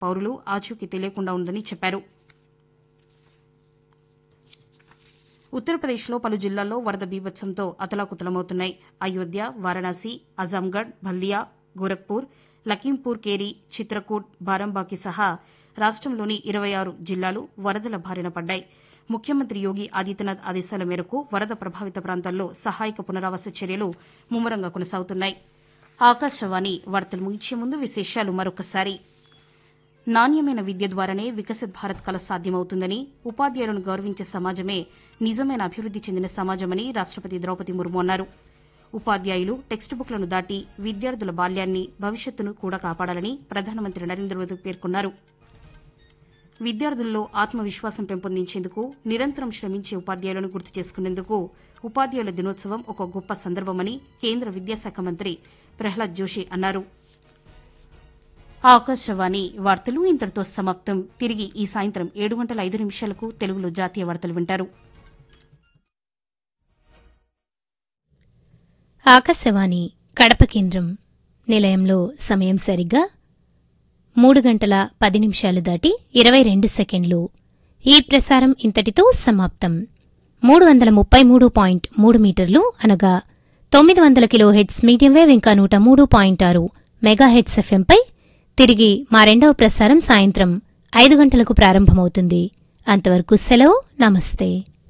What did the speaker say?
పౌరులు ఆచూకీ తెలియకుండా ఉందని చెప్పారు. ఉత్తరప్రదేశ్లో పలు జిల్లాల్లో వరద బీభత్సంతో అతలాకుతలమవుతున్నాయి. అయోధ్య, వారణాసి, అజాంగఢ్, బల్దియా, గోరఖ్పూర్, లఖీంపూర్ కేరి, చిత్రకూట్, బారంబాకి సహా రాష్టంలోని 26 జిల్లాలు వరదల బారిన పడ్డాయి. ముఖ్యమంత్రి యోగి ఆదిత్యనాథ్ ఆదేశాల మేరకు వరద ప్రభావిత ప్రాంతాల్లో సహాయక పునరావాస చర్యలు ముమ్మరంగా కొనసాగుతున్నాయి. ఆకాశవాణి వార్తలు ముగించే ముందు విశేషాలు మరొకసారి. నాణ్యమైన విద్య ద్వారానే వికసిత్ భారత్ కల సాధ్యమవుతుందని, ఉపాధ్యాయులను గౌరవించే సమాజమే నిజమైన అభివృద్ది చెందిన సమాజమని రాష్టపతి ద్రౌపది ముర్ము అన్నారు. ఉపాధ్యాయులు టెక్స్ట్ బుక్లను దాటి విద్యార్థుల బాల్యాన్ని, భవిష్యత్తును కూడా కాపాడాలని ప్రధానమంత్రి నరేంద్ర మోదీ పేర్కొన్నారు. విద్యార్థుల్లో ఆత్మవిశ్వాసం పెంపొందించేందుకు నిరంతరం శ్రమించే ఉపాధ్యాయులను గుర్తు చేసుకునేందుకు ఉపాధ్యాయుల దినోత్సవం ఒక గొప్ప సందర్భమని కేంద్ర విద్యాశాఖ మంత్రి ప్రహ్లాద్ జోషి అన్నారు. ఆకాశవాణి వార్తలు ఇంతటితో సమాప్తం. తిరిగి ఈ సాయంత్రం 7:05 తెలుగులో జాతీయ వార్తలు వింటారు. ఆకాశవాణి కడప కేంద్రం నిలయంలో సమయం సరిగ్గా 3:10 దాటి 22 ఈ ప్రసారం ఇంతటితో సమాప్తం. 333.3 మీటర్లు అనగా 900 కిలోహెర్ట్జ్ మీడియం వేవ్ ఇంకా 103.6 మెగాహెర్ట్జ్ ఎఫ్ఎంపై తిరిగి మా రెండవ ప్రసారం సాయంత్రం 5 గంటలకు ప్రారంభమవుతుంది. అంతవరకు సెలవు. నమస్తే.